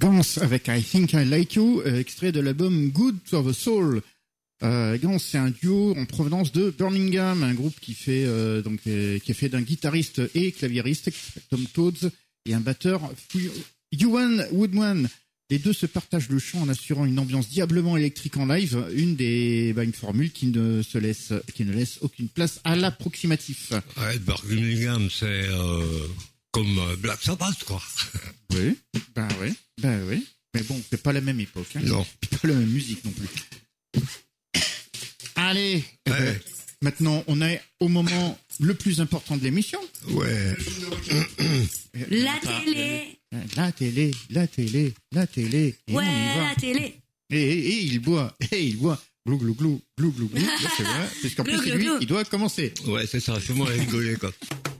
Gans avec I Think I Like You, extrait de l'album Good for the Soul. Gans, c'est un duo en provenance de Birmingham, un groupe qui est fait d'un guitariste et claviériste, Tom Toads, et un batteur, Ewan Woodman. Les deux se partagent le chant en assurant une ambiance diablement électrique en live, une formule qui ne laisse aucune place à l'approximatif. Ouais, Birmingham, c'est comme Black Sabbath, quoi. Oui. Mais bon, c'est pas la même époque. Hein. Non. C'est pas la même musique non plus. Allez. Ouais. Maintenant, on est au moment le plus important de l'émission. Ouais. La télé. La télé. Et Ouais, on y va. la télé. Et il boit. Glou, glou, glou, glou, glou, glou. Là, c'est vrai. Parce qu'en plus, c'est lui qui doit commencer. Ouais, c'est ça, fais-moi rigoler, quoi.